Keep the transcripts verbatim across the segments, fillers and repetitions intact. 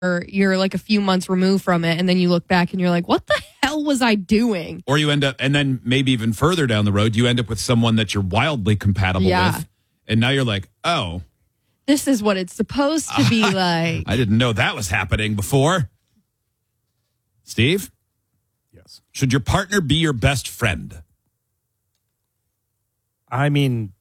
or you're like a few months removed from it, and then you look back and you're like, what the hell was I doing? Or you end up, and then maybe even further down the road, you end up with someone that you're wildly compatible Yeah. with. And now you're like, oh. This is what it's supposed to be like. I didn't know that was happening before. Steve? Yes. Should your partner be your best friend? I mean,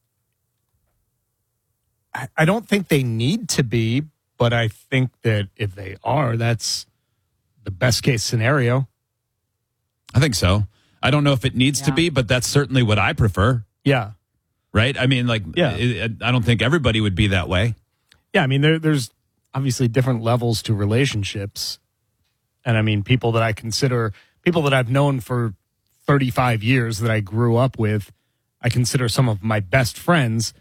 I, I don't think they need to be, but I think that if they are, that's the best case scenario. I think so. I don't know if it needs Yeah. to be, but that's certainly what I prefer. Yeah. Right? I mean, like, Yeah. it, I don't think everybody would be that way. Yeah, I mean, there, there's obviously different levels to relationships. And I mean, people that I consider, people that I've known for thirty-five years that I grew up with, I consider some of my best friends.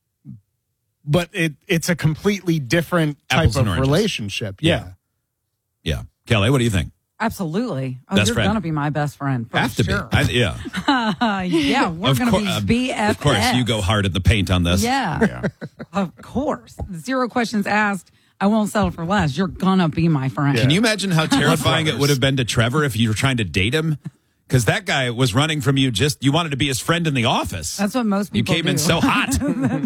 But it, it's a completely different type Apples and of oranges. relationship. Yeah. Yeah. Kelly, what do you think? Absolutely. Oh, Best you're friend. going to be my best friend. For Have to sure. be. I, yeah. Uh, yeah, we're Of going cour- to uh, be B F Fs. Of course, you go hard at the paint on this. Yeah. Of course. Zero questions asked. I won't settle for less. You're going to be my friend. Can you imagine how terrifying it would have been to Trevor if you were trying to date him? Because that guy was running from you just, you wanted to be his friend in the office. That's what most You people came do. in so hot.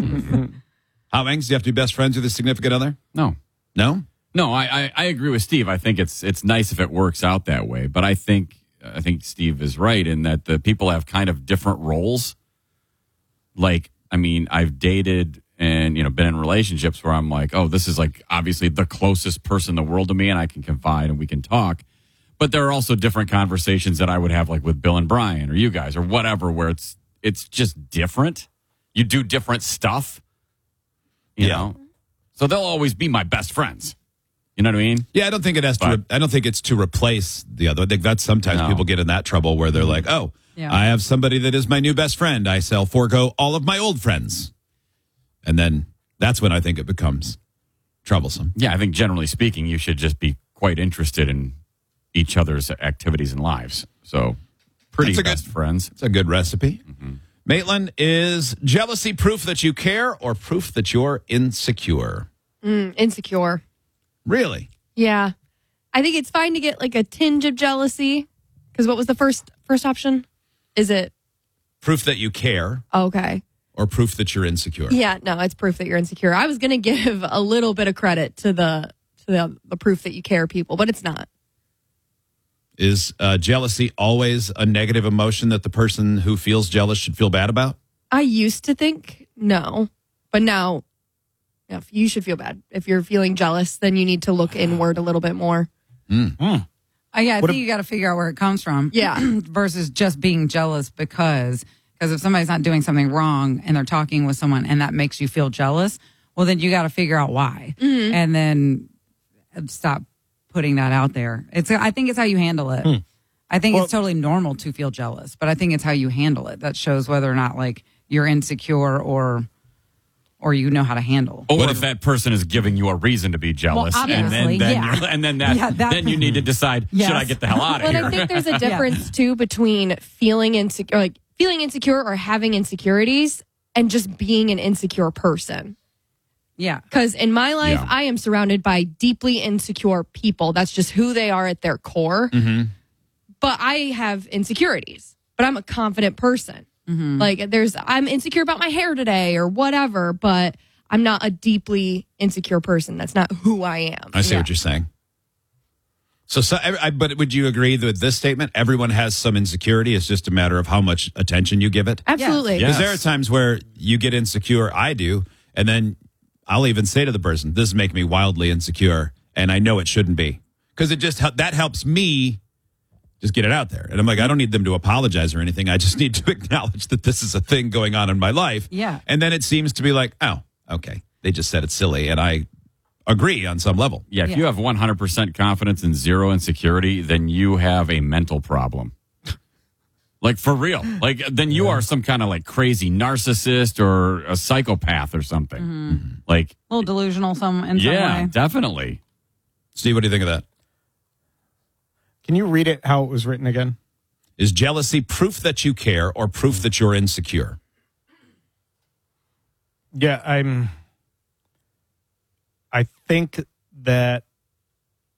How, Angs, do you have to be best friends with a significant other? No. No? No, I, I, I agree with Steve. I think it's it's nice if it works out that way. But I think I think Steve is right in that the people have kind of different roles. Like, I mean, I've dated and, you know, been in relationships where I'm like, oh, this is like obviously the closest person in the world to me and I can confide and we can talk. But there are also different conversations that I would have like with Bill and Brian or you guys or whatever, where it's it's just different. You do different stuff, you Yeah. know? So they'll always be my best friends. You know what I mean? Yeah, I don't think it has to. But- Re- I don't think it's to replace the other. I think that's sometimes No. people get in that trouble where they're like, "Oh, Yeah. I have somebody that is my new best friend. I shall forego all of my old friends," and then that's when I think it becomes troublesome. Yeah, I think generally speaking, you should just be quite interested in each other's activities and lives. So, pretty That's a good- best friends. It's a good recipe. Maitland, is jealousy proof that you care or proof that you're insecure? Mm, insecure. Really? Yeah. I think it's fine to get like a tinge of jealousy. Because what was the first first option? Is it Proof that you care okay? or proof that you're insecure? Yeah, no, it's proof that you're insecure. I was going to give a little bit of credit to the to the, the proof that you care people, but it's not. Is uh, jealousy always a negative emotion that the person who feels jealous should feel bad about? I used to think no, but now yeah, you should feel bad. If you're feeling jealous, then you need to look inward a little bit more. Uh, yeah, I What think you got to figure out where it comes from. Yeah. versus just being jealous because because if somebody's not doing something wrong and they're talking with someone and that makes you feel jealous, well, then you got to figure out why, and then stop putting that out there. It's I think it's how you handle it. I think Well- it's totally normal to feel jealous, but I think it's how you handle it that shows whether or not like you're insecure or or you know how to handle. Or if that person is giving you a reason to be jealous, Well, and then obviously, then, yeah. you're, and then that, Yeah, that- then you need to decide: Yes. should I get the hell out of But here? I think there's a difference too between feeling insecure, like feeling insecure or having insecurities, and just being an insecure person. Yeah. Because in my life, Yeah. I am surrounded by deeply insecure people. That's just who they are at their core. But I have insecurities, but I'm a confident person. Like there's, I'm insecure about my hair today or whatever, but I'm not a deeply insecure person. That's not who I am. I see Yeah. what you're saying. So, so I, I- but would you agree with this statement? Everyone has some insecurity. It's just a matter of how much attention you give it. Absolutely. Yeah. Because there are times where you get insecure, I do, and then I'll even say to the person, "This is making me wildly insecure," and I know it shouldn't be, because it just hel- that helps me just get it out there. And I'm like, I don't need them to apologize or anything. I just need to acknowledge that this is a thing going on in my life. Yeah. And then it seems to be like, oh, okay, they just said it's silly, and I agree on some level. yeah, if Yeah. you have one hundred percent confidence and zero insecurity, then you have a mental problem. Like, for real. Like, then you are some kind of like crazy narcissist or a psychopath or something. Like, A little delusional some in some yeah, way. definitely. Steve, what do you think of that? Can you read it how it was written again? Is jealousy proof that you care or proof that you're insecure? Yeah, I'm. I think that